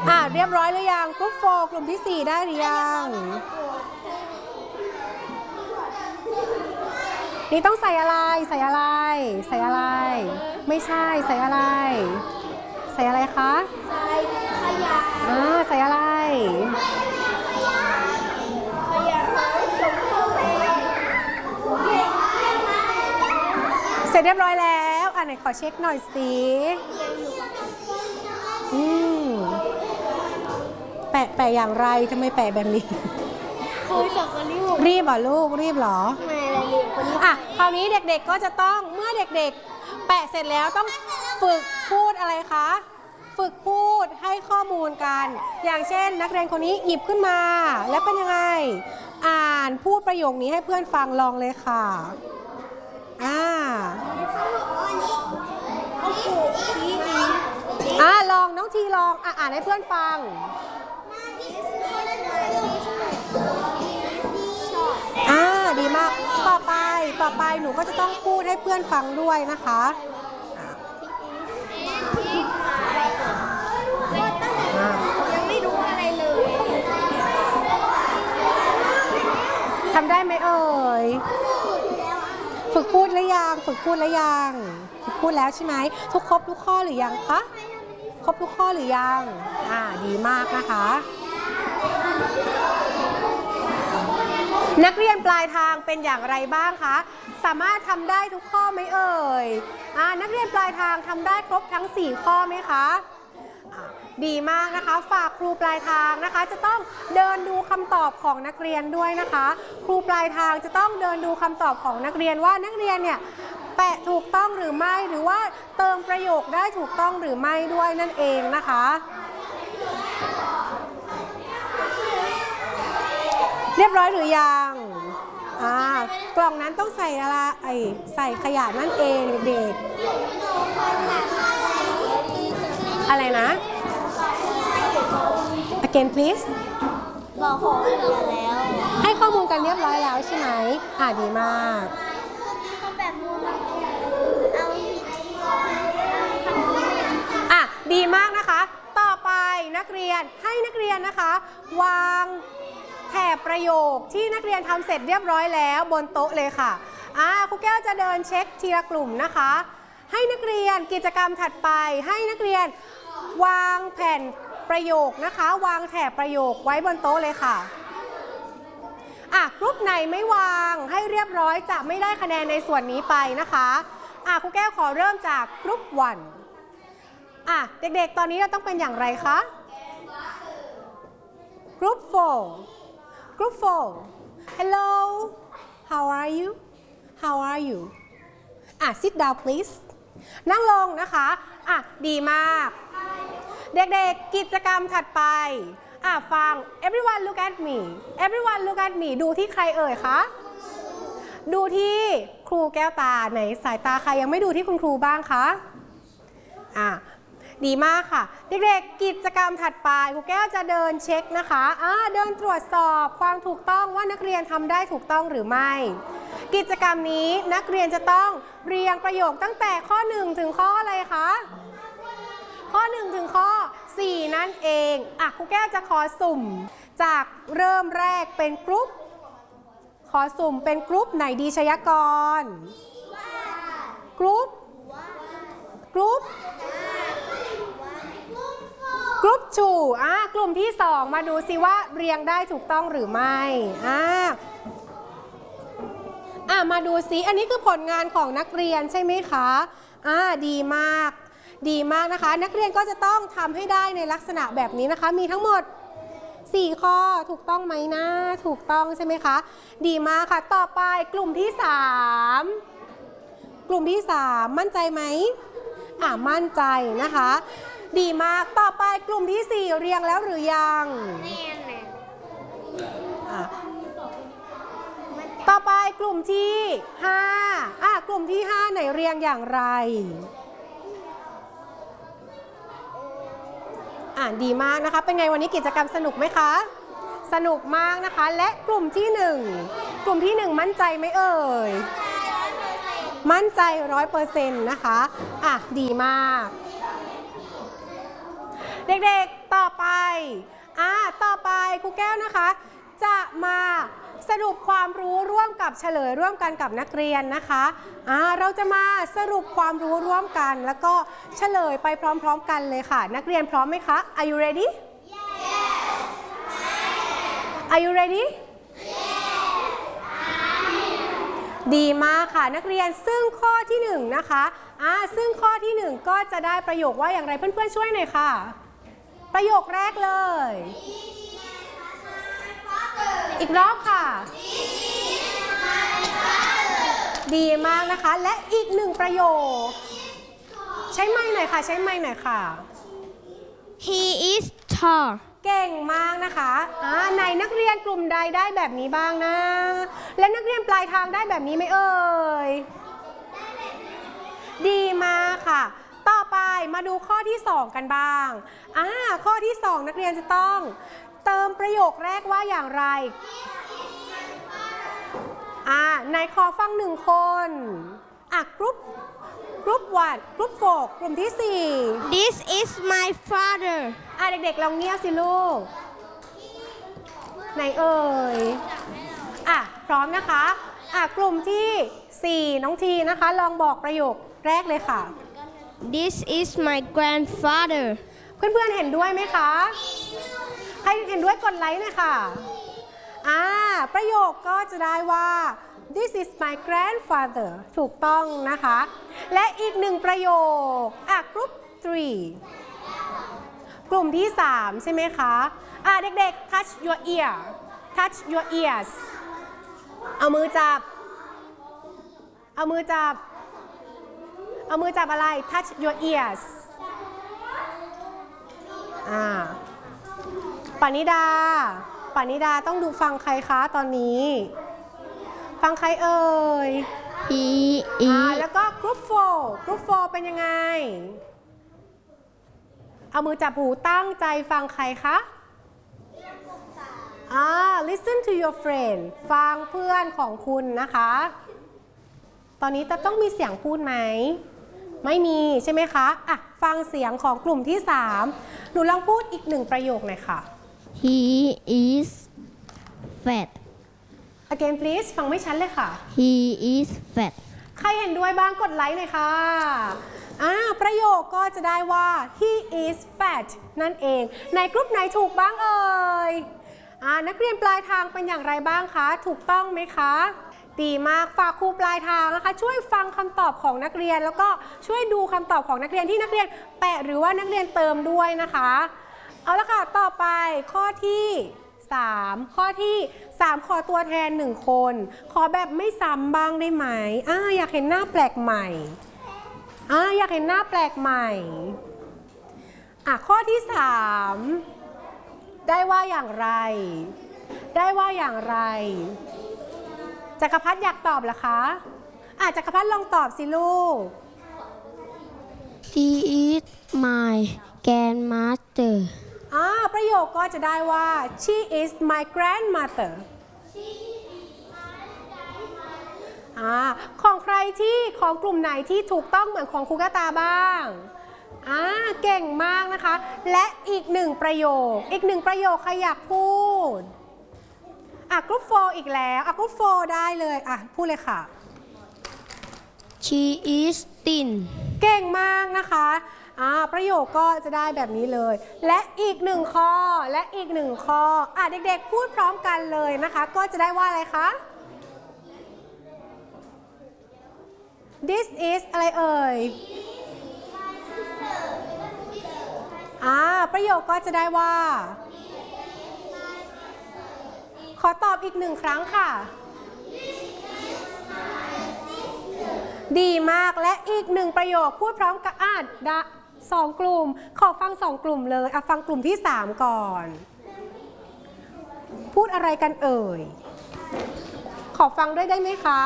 เรียบร้อยหรือยังกรุ๊ปโฟกลุ่มที่4ได้หรือยังนี่ต้องใส่อะไรใส่อะไรใส่อะไรไม่ใช่ใส่อะไรใส่อะไรคะใส่ขยะใส่อะไรขยะเสร็จเรียบร้อยแล้วไหนขอเช็คหน่อยสิแปะอย่างไรทำไมแปะแบบนี้รีบเหรอลูกรีบเหรอคราวนี้เด็กๆก็จะต้องเมื่อเด็กๆแปะเสร็จแล้วต้องฝึกพูดอะไรคะฝึกพูดให้ข้อมูลกันอย่างเช่นนักเรียนคนนี้หยิบขึ้นมาแล้วเป็นยังไงอ่านพูดประโยคนี้ให้เพื่อนฟังลองเลยค่ะลองน้องทีลองอ่านให้เพื่อนฟังดีมากต่อไปหนูก็จะต้องพูดให้เพื่อนฟังด้วยนะคะยังไม่รู้อะไรเลยทำได้ไหมเอ่ยฝึกพูดหรือยังฝึกพูดแล้วใช่ไหมครบทุกข้อหรือยังคะครบทุกข้อหรือยังดีมากนะคะนักเรียนปลายทางเป็นอย่างไรบ้างคะสามารถทำได้ทุกข้อไหมเอ่ยนักเรียนปลายทางทำได้ครบทั้ง4ข้อไหมคะดีมากนะคะฝากครูปลายทางนะคะจะต้องเดินดูคำตอบของนักเรียนด้วยนะคะครูปลายทางจะต้องเดินดูคำตอบของนักเรียนว่านักเรียนเนี่ยแปะถูกต้องหรือไม่หรือว่าเติมประโยคได้ถูกต้องหรือไม่ด้วยนั่นเองนะคะเรียบร้อยหรือยังกล่องนั้นต้องใส่อะไรใส่ขยะนั่นเองเด็กๆอะไรนะ again please บอกข้อมูลแล้วให้ข้อมูลกันเรียบร้อยแล้วใช่ไหมดีมากดีมากนะคะต่อไปนักเรียนให้นักเรียนนะคะวางแถบประโยคที่นักเรียนทำเสร็จเรียบร้อยแล้วบนโต๊ะเลยค่ะครูแก้วจะเดินเช็คทีละกลุ่มนะคะให้นักเรียนกิจกรรมถัดไปให้นักเรียนวางแผ่นประโยคนะคะวางแถบประโยคไว้บนโต๊ะเลยค่ะกรุ๊ปไหนไม่วางให้เรียบร้อยจะไม่ได้คะแนนในส่วนนี้ไปนะคะครูแก้วขอเริ่มจากกรุ๊ป1เด็กๆตอนนี้เราต้องเป็นอย่างไรคะ Group 4 Hello How are you Sit down please นั่งลงนะคะดีมากเด็กๆกิจกรรมถัดไปฟัง Everyone look at me ดูที่ใครเอ่ยคะดูที่ครูแก้วตาไหนสายตาใครยังไม่ดูที่คุณครูบ้างคะดีมากค่ะเด็กๆกิจกรรมถัดไปครูแก้วจะเดินเช็คนะคะเดินตรวจสอบความถูกต้องว่านักเรียนทำได้ถูกต้องหรือไม่กิจกรรมนี้นักเรียนจะต้องเรียงประโยคตั้งแต่ข้อ1ถึงข้ออะไรคะข้อ1ถึงข้อ4นั่นเองครูแก้วจะขอสุ่มจากเริ่มแรกเป็นกรุ๊ปขอสุ่มเป็นกรุ๊ปไหนดีชยกรกรุ๊ป2กลุ่มที่2มาดูซิว่าเรียงได้ถูกต้องหรือไม่มาดูซิอันนี้คือผลงานของนักเรียนใช่ไหมคะดีมากนะคะนักเรียนก็จะต้องทำให้ได้ในลักษณะแบบนี้นะคะมีทั้งหมด4ข้อถูกต้องไหมนะถูกต้องใช่ไหมคะดีมากค่ะต่อไปกลุ่มที่3มั่นใจไหมมั่นใจนะคะดีมากต่อไปกลุ่มที่4เรียงแล้วหรือยังต่อไปกลุ่มที่5กลุ่มที่5ไหนเรียงอย่างไรดีมากนะคะเป็นไงวันนี้กิจกรรมสนุกไหมคะสนุกมากนะคะและกลุ่มที่1มั่นใจไหมเอ่ยมั่นใจ 100% นะคะดีมากเด็กๆต่อไปต่อไปครูแก้วนะคะ จะมาสรุปความรู้ร่วมกับเฉลยร่วมกันกับนักเรียนนะคะเราจะมาสรุปความรู้ร่วมกันแล้วก็เฉลยไปพร้อมๆกันเลยค่ะนักเรียนพร้อมไหมคะ Are you ready? Are you ready? ดีมากค่ะนักเรียนซึ่งข้อที่1นะคะซึ่งข้อที่1ก็จะได้ประโยคว่าอย่างไรเพื่อนๆช่วยหน่อยค่ะประโยคแรกเลยอีกรอบค่ะดีมากนะคะและอีก1ประโยคใช้ไมค์หน่อยค่ะใช้ไมค์หน่อยค่ะ He is tall เก่งมากนะคะในนักเรียนกลุ่มใดได้แบบนี้บ้างนะและนักเรียนปลายทางได้แบบนี้ไหมเอ่ยดีมากค่ะต่อไปมาดูข้อที่2กันบ้างข้อที่2นักเรียนจะต้องเติมประโยคแรกว่าอย่างไรในขอฟัง1คนกรุ๊ปวัดกรุ๊ปโฟกกลุ่มที่4 This is my father เด็กๆลองเงียบสิลูกไหนเอ่ยพร้อมนะคะกลุ่มที่4น้องทีนะคะลองบอกประโยคแรกเลยค่ะ This is my grandfather เพื่อนๆเห็นด้วยไหมคะใครเห็นด้วยกดไลค์หน่อยค่ะประโยคก็จะได้ว่า This is my grandfather ถูกต้องนะคะและอีก1ประโยคกลุ่ม3กลุ่มที่3ใช่ไหมคะเด็กๆ touch your ear touch your ears เอามือจับอะไร touch your ears ปณิดาต้องดูฟังใครคะตอนนี้ฟังใครเอ่ยแล้วก็กรุ๊ป4เป็นยังไงเอามือจับหูตั้งใจฟังใครคะlisten to your friend ฟังเพื่อนของคุณนะคะตอนนี้ต้องมีเสียงพูดไหมไม่มีใช่ไหมคะฟังเสียงของกลุ่มที่3หนูลองพูดอีก1ประโยคหน่อยค่ะ He is fat Again please ฟังไม่ชัดเลยค่ะ He is fat ใครเห็นด้วยบ้างกดไลค์หน่อยค่ะประโยคก็จะได้ว่า he is fat นั่นเองในกลุ่มไหนถูกบ้างเอ่ยนักเรียนปลายทางเป็นอย่างไรบ้างคะถูกต้องไหมคะดีมากฝากครูปลายทางนะคะช่วยฟังคำตอบของนักเรียนแล้วก็ช่วยดูคำตอบของนักเรียนที่นักเรียนแปะหรือว่านักเรียนเติมด้วยนะคะเอาละค่ะต่อไปข้อที่3ขอตัวแทน1คนขอแบบไม่ซ้ำบ้างได้ไหมอยากเห็นหน้าแปลกใหม่อยากเห็นหน้าแปลกใหม่ข้อที่3ได้ว่าอย่างไรจักรพัฒน์อยากตอบเหรอคะจักรพัฒน์ลองตอบสิลูก She is my grandmother ประโยคก็จะได้ว่า she is my grandmother ของใครของกลุ่มไหนที่ถูกต้องเหมือนของครูกตาบ้างเก่งมากนะคะและอีก1ประโยคใครอยากพูดกรุ๊ป4อีกแล้วกรุ๊ป4ได้เลยพูดเลยค่ะ She is thin เก่งมากนะคะประโยคก็จะได้แบบนี้เลยและอีก1ข้อเด็กๆพูดพร้อมกันเลยนะคะก็จะได้ว่าอะไรคะ This is อะไรเอ่ยประโยคก็จะได้ว่าขอตอบอีก1ครั้งค่ะดีมากและอีก1ประโยคพูดพร้อมกัน2กลุ่มขอฟัง2กลุ่มเลยฟังกลุ่มที่3ก่อนพูดอะไรกันเอ่ยขอฟังด้วยได้ไหมคะ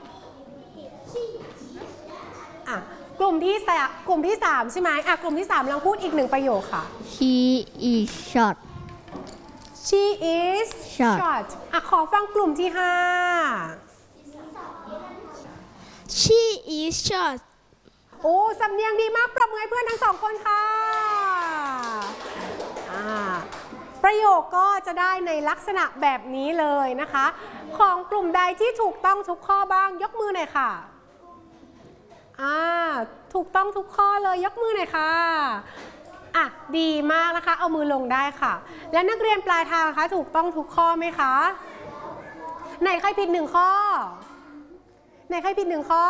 กลุ่มที่3ใช่ไหมกลุ่มที่3ลองพูดอีก1ประโยคค่ะ She is short She is short ขอฟังกลุ่มที่5 She is short โอ้สำเนียงดีมากปรบมือให้เพื่อนทั้ง2คนค่ะประโยคก็จะได้ในลักษณะแบบนี้เลยนะคะ ของกลุ่มใดที่ถูกต้องทุกข้อบ้างยกมือหน่อยค่ะถูกต้องทุกข้อเลยยกมือหน่อยค่ะดีมากนะคะเอามือลงได้ค่ะและนักเรียนปลายทางคะถูกต้องทุกข้อไหมคะไหนใครผิด1ข้อไหนใครผิด1ข้อ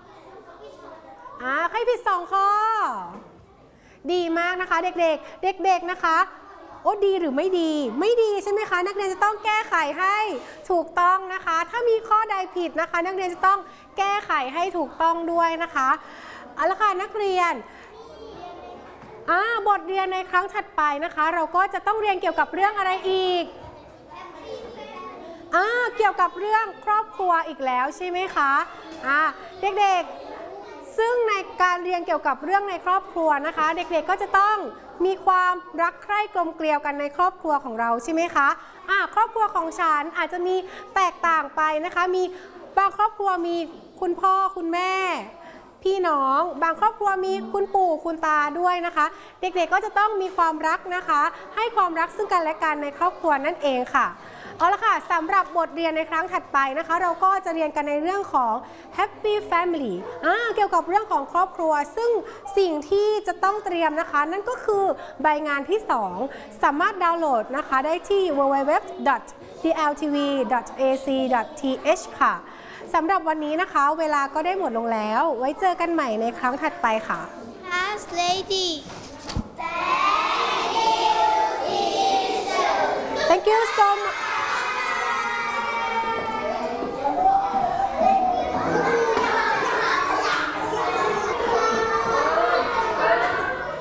ใครผิด2ข้อดีมากนะคะเด็กๆเด็กๆนะคะโอ้ดีหรือไม่ดีไม่ดีใช่ไหมคะนักเรียนจะต้องแก้ไขให้ถูกต้องนะคะถ้ามีข้อใดผิดนะคะนักเรียนจะต้องแก้ไขให้ถูกต้องด้วยนะคะเอาละค่ะนักเรียนบทเรียนในครั้งถัดไปนะคะเราก็จะต้องเรียนเกี่ยวกับเรื่องอะไรอีกเกี่ยวกับเรื่องครอบครัวอีกแล้วใช่ไหมคะเด็กๆซึ่งในการเรียนเกี่ยวกับเรื่องในครอบครัวนะคะเด็กๆก็จะต้องมีความรักใคร่กลมเกลียวกันในครอบครัวของเราใช่ไหมคะครอบครัวของฉันอาจจะมีแตกต่างไปนะคะมีบางครอบครัวมีคุณพ่อคุณแม่พี่น้องบางครอบครัวมีคุณปู่คุณตาด้วยนะคะเด็กๆก็จะต้องมีความรักนะคะให้ความรักซึ่งกันและกันในครอบครัวนั่นเองค่ะเอาละค่ะสำหรับบทเรียนในครั้งถัดไปนะคะเราก็จะเรียนกันในเรื่องของ Happy Family เกี่ยวกับเรื่องของครอบครัวซึ่งสิ่งที่จะต้องเตรียมนะคะนั่นก็คือใบงานที่2สามารถดาวน์โหลดนะคะได้ที่ www.dltv.ac.th ค่ะสำหรับวันนี้นะคะเวลาก็ได้หมดลงแล้วไว้เจอกันใหม่ในครั้งถัดไปค่ะ Class lady Thank you so much